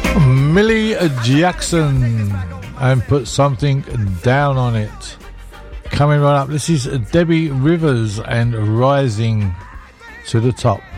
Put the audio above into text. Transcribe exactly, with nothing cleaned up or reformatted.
Millie Jackson and Put Something Down on It. Coming right up, this is Debbie Rivers and Rising to the Top.